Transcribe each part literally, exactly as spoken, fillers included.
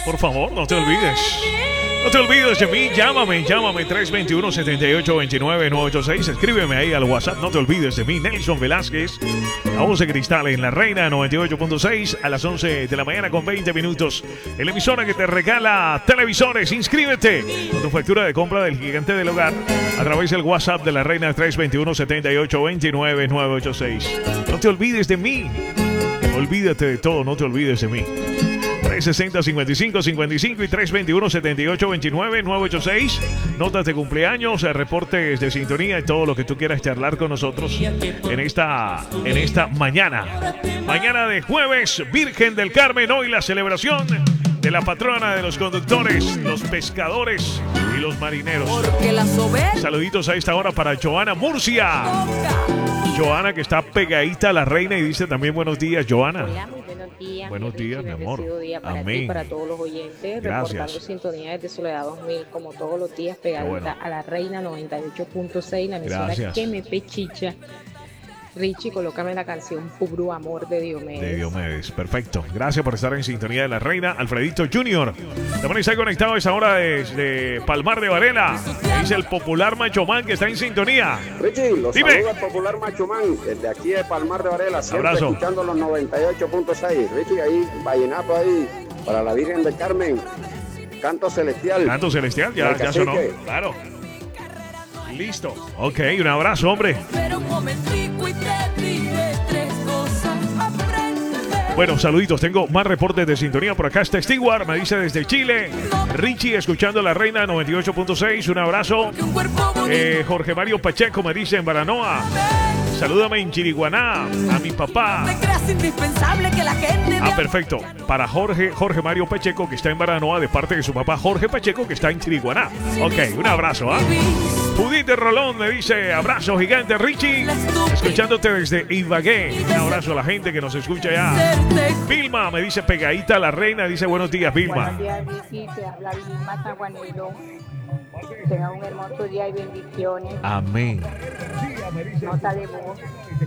Por favor, no te olvides. No te olvides de mí, llámame, llámame tres dos uno, siete ocho dos nueve, nueve ocho seis, escríbeme ahí al WhatsApp, no te olvides de mí, Nelson Velázquez, la voz de cristal en La Reina noventa y ocho punto seis a las once de la mañana con veinte minutos. En la emisora que te regala televisores, inscríbete con tu factura de compra del gigante del hogar a través del WhatsApp de La Reina tres dos uno, siete ocho dos nueve, nueve ocho seis. No te olvides de mí, olvídate de todo, no te olvides de mí. tres sesenta, cincuenta y cinco, cincuenta y cinco y tres dos uno, siete ocho dos nueve, nueve ocho seis. Notas de cumpleaños, reportes de sintonía y todo lo que tú quieras charlar con nosotros en esta, en esta mañana. Mañana de jueves, Virgen del Carmen. Hoy la celebración de la patrona de los conductores, los pescadores y los marineros. Saluditos a esta hora para Joana Murcia. Joana, que está pegadita a La Reina y dice también buenos días, Joana. Hola, muy buenos días. Buenos días, mi amor. Día para Amén. ti, para todos los oyentes. Gracias. Reportando sintonía desde Soledad dos mil, como todos los días, pegadita bueno. a La Reina noventa y ocho punto seis, la emisora Gracias. que me pechicha. Richie, colócame la canción Puro Amor de Diomedes. De Diomedes, perfecto. Gracias por estar en sintonía de La Reina. Alfredito Junior también está conectado a esa hora desde Palmar de Varela. Dice el popular Macho Man que está en sintonía. Richie, los Dime. saluda el popular Macho Man desde aquí de Palmar de Varela, siempre Abrazo. escuchando los noventa y ocho punto seis. Richie, ahí, vallenato ahí, para la Virgen del Carmen, canto celestial. Canto Celestial, ya, Del ya sonó. cacique. Claro. Listo. Ok, un abrazo, hombre. Pero un momentico y te diré tres cosas. Apréndete. Bueno, saluditos. Tengo más reportes de sintonía. Por acá está Stewart, me dice desde Chile. Richie, escuchando La Reina noventa y ocho punto seis. Un abrazo. Que un cuerpo bonito. Eh, Jorge Mario Pacheco me dice en Baranoa. Salúdame en Chiriguaná a mi papá. Te creas indispensable que la gente Ah, perfecto. Para Jorge, Jorge Mario Pacheco, que está en Baranoa, de parte de su papá Jorge Pacheco, que está en Chiriguaná. Ok, un abrazo, ¿ah? Judith de Rolón me dice, abrazo gigante, Richie. Escuchándote desde Ibagué. Un abrazo a la gente que nos escucha ya. Vilma me dice, pegadita a La Reina, dice, buenos días, Vilma. Buenos días, Ricky. Te habla Vilma Taguanelo. Tenga un hermoso día y bendiciones. Amén. Nota de voz.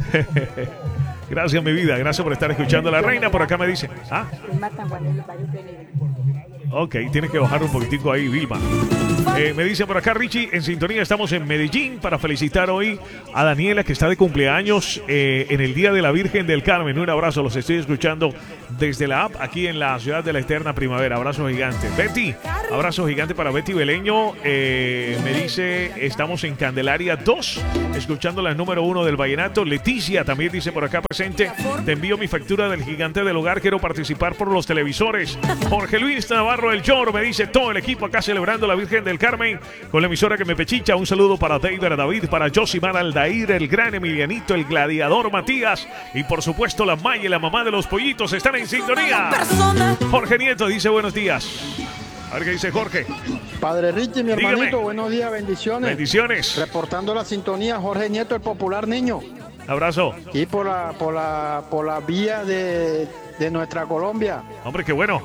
Gracias, mi vida. Gracias por estar escuchando a La Reina. Por acá me dice, ah, Vilma Taguanelo, varios Benítez. ok, tienes que bajar un poquitico ahí, Vilma. Eh, me dice por acá, Richie, en sintonía estamos en Medellín para felicitar hoy a Daniela, que está de cumpleaños eh, en el Día de la Virgen del Carmen. Un abrazo, los estoy escuchando desde la app aquí en la ciudad de la eterna primavera. Abrazo gigante. Betty, abrazo gigante para Betty Beleño. Eh, me dice, estamos en Candelaria dos, escuchando la número uno del vallenato. Leticia también dice por acá presente, te envío mi factura del gigante del hogar, quiero participar por los televisores. Jorge Luis Navarro El Lloro me dice, todo el equipo acá celebrando la Virgen del Carmen con la emisora que me pechicha. Un saludo para David David, para Josimar Aldair, el gran Emilianito, el gladiador Matías y por supuesto la Maya y la mamá de los pollitos están en sintonía. Jorge Nieto dice buenos días. A ver qué dice Jorge. Padre Richie, mi Dígame. hermanito, buenos días, bendiciones. Bendiciones. Reportando la sintonía, Jorge Nieto, el popular niño. Abrazo. Y por la, por la, por la vía de, de nuestra Colombia. Hombre, qué bueno.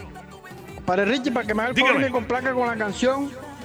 Padre Richie, para que me haga el favor y Dígame. me complaca con la canción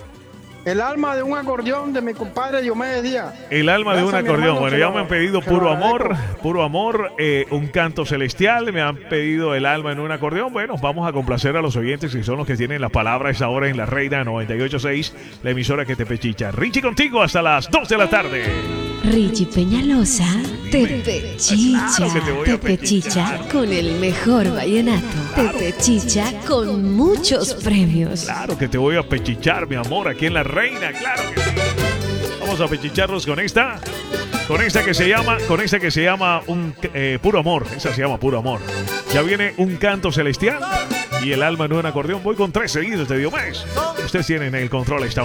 El alma de un acordeón de mi compadre Diomedes Díaz. El alma de un Gracias, mi acordeón. hermano, Bueno, se ya lo- me han pedido se lo puro amor, agradezco. puro amor, eh, un canto celestial. Me han pedido el alma en un acordeón. Bueno, vamos a complacer a los oyentes que son los que tienen la palabra a esa hora en La Reina noventa y ocho punto seis, la emisora que te pechicha. Richie contigo hasta las dos de la tarde. Richie Peñalosa te pechicha, Claro que te voy a te pechicha pechichar. con el mejor vallenato, te pechicha con muchos premios. Claro que te voy a pechichar, mi amor, aquí en La Reina. Claro que sí. Vamos a pechicharnos con esta. Con esta que se llama, con esta que se llama un eh, puro amor. Esa se llama puro amor. Ya viene un canto celestial y el alma en un acordeón. Voy con tres seguidos de Diomedes. Ustedes tienen el control a esta hora.